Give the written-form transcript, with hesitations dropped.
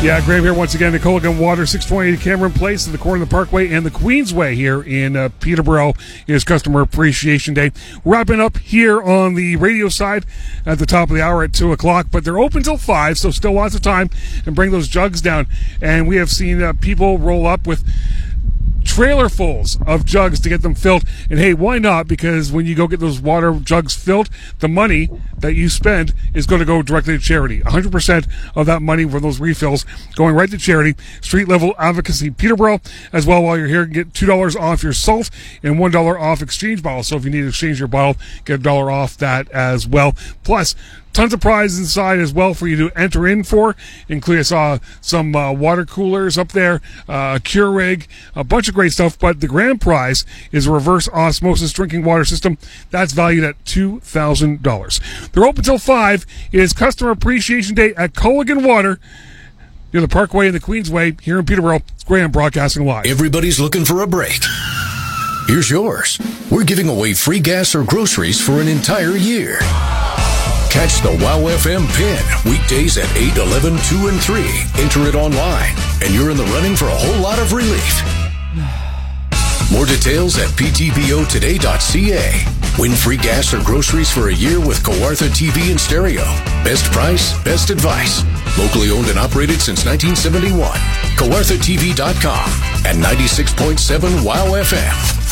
Yeah, Graham here once again. The Culligan Water, 628 Cameron Place, at the corner of the Parkway and the Queensway here in Peterborough is Customer Appreciation Day. Wrapping up here on the radio side at the top of the hour at 2 o'clock, but they're open till 5, so still lots of time, and bring those jugs down. And we have seen people roll up with trailerfuls of jugs to get them filled. And hey, why not? Because when you go get those water jugs filled, the money that you spend is going to go directly to charity. 100% of that money for those refills going right to charity. Street Level Advocacy Peterborough. As well, while you're here, get $2 off your salt and $1 off exchange bottle. So if you need to exchange your bottle, get $1 off that as well. Plus, tons of prizes inside as well for you to enter in for. Including, I saw some water coolers up there, Keurig, a bunch of great stuff. But the grand prize is a reverse osmosis drinking water system. That's valued at $2,000. They're open till 5. It is Customer Appreciation Day at Culligan Water, near the Parkway and the Queensway here in Peterborough. It's Graham broadcasting live. Everybody's looking for a break. Here's yours. We're giving away free gas or groceries for an entire year. Catch the WOW FM pin weekdays at 8, 11, 2, and 3. Enter it online, and you're in the running for a whole lot of relief. More details at ptbotoday.ca. Win free gas or groceries for a year with Kawartha TV and Stereo. Best price, best advice. Locally owned and operated since 1971. KawarthaTV.com and 96.7 WOW FM.